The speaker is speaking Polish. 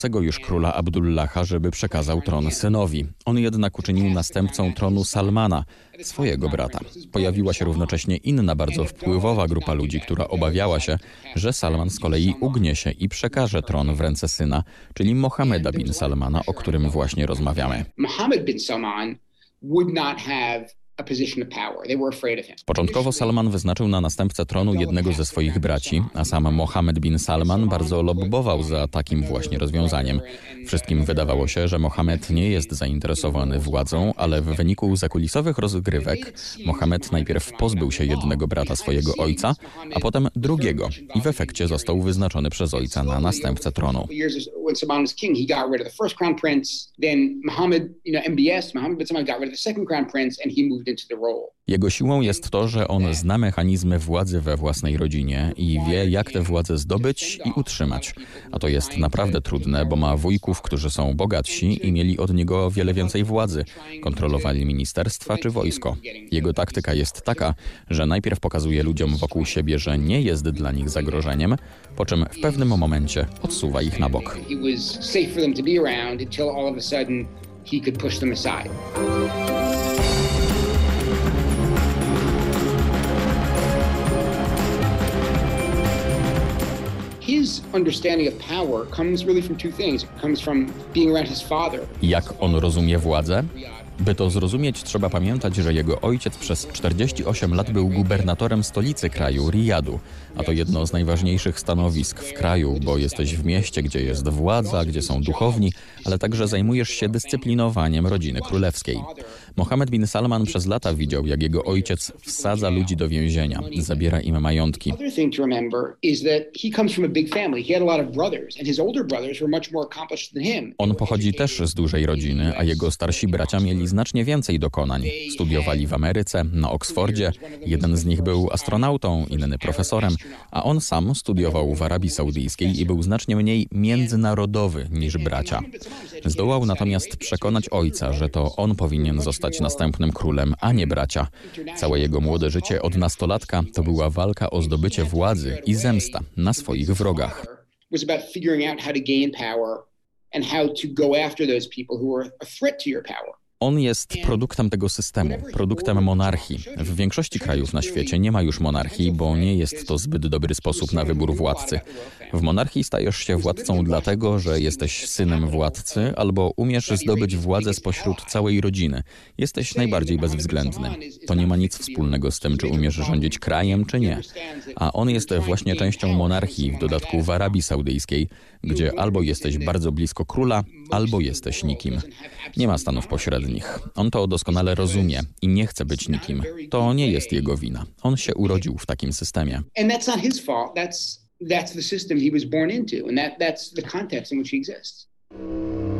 już króla Abdullaha, żeby przekazał tron synowi. On jednak uczynił następcą tronu Salmana, swojego brata. Pojawiła się równocześnie inna, bardzo wpływowa grupa ludzi, która obawiała się, że Salman z kolei ugniesie i przekaże tron w ręce syna, czyli Mohammeda bin Salmana, o którym właśnie rozmawiamy. Mohammed bin Salman would not have a position of power. They were afraid of him. Początkowo Salman wyznaczył na następcę tronu jednego ze swoich braci, a sam Mohammed bin Salman bardzo lobbował za takim właśnie rozwiązaniem. Wszystkim wydawało się, że Mohammed nie jest zainteresowany władzą, ale w wyniku zakulisowych rozgrywek Mohammed najpierw pozbył się jednego brata swojego ojca, a potem drugiego i w efekcie został wyznaczony przez ojca na następcę tronu. When Salman was king, he got rid of the first crown prince. Then Mohammed bin Salman got rid of the second crown prince and he moved into the role. Jego siłą jest to, że on zna mechanizmy władzy we własnej rodzinie i wie, jak tę władzę zdobyć i utrzymać. A to jest naprawdę trudne, bo ma wujków, którzy są bogatsi i mieli od niego o wiele więcej władzy. Kontrolowali ministerstwa czy wojsko. Jego taktyka jest taka, że najpierw pokazuje ludziom wokół siebie, że nie jest dla nich zagrożeniem, po czym w pewnym momencie odsuwa ich na bok. He was safe for them to be around until all of a sudden he could push them aside. His understanding of power comes really from two things. It comes from being around his father. Jak on rozumie władzę? By to zrozumieć, trzeba pamiętać, że jego ojciec przez 48 lat był gubernatorem stolicy kraju, Riyadu. A to jedno z najważniejszych stanowisk w kraju, bo jesteś w mieście, gdzie jest władza, gdzie są duchowni, ale także zajmujesz się dyscyplinowaniem rodziny królewskiej. Mohammed bin Salman przez lata widział, jak jego ojciec wsadza ludzi do więzienia, zabiera im majątki. Other thing to remember is that he comes from a big family. He had a lot of brothers and his older brothers were much more accomplished than him. On pochodzi też z dużej rodziny, a jego starsi bracia mieli znacznie więcej dokonań. Studiowali w Ameryce, na Oksfordzie. Jeden z nich był astronautą, inny profesorem, a on sam studiował w Arabii Saudyjskiej i był znacznie mniej międzynarodowy niż bracia. Zdołał natomiast przekonać ojca, że to on powinien zostać następnym królem, a nie bracia. Całe jego młode życie od nastolatka to była walka o zdobycie władzy i zemsta na swoich wrogach. Was about figuring out how to gain power and how to go after those people who were a threat to your power. On jest produktem tego systemu, produktem monarchii. W większości krajów na świecie nie ma już monarchii, bo nie jest to zbyt dobry sposób na wybór władcy. W monarchii stajesz się władcą dlatego, że jesteś synem władcy albo umiesz zdobyć władzę spośród całej rodziny. Jesteś najbardziej bezwzględny. To nie ma nic wspólnego z tym, czy umiesz rządzić krajem, czy nie. A on jest właśnie częścią monarchii, w dodatku w Arabii Saudyjskiej, gdzie albo jesteś bardzo blisko króla, albo jesteś nikim. Nie ma stanów pośrednich. On to doskonale rozumie i nie chce być nikim. To nie jest jego wina. On się urodził w takim systemie. And that's not his fault. That's the system he was born into and that's the context in which he exists.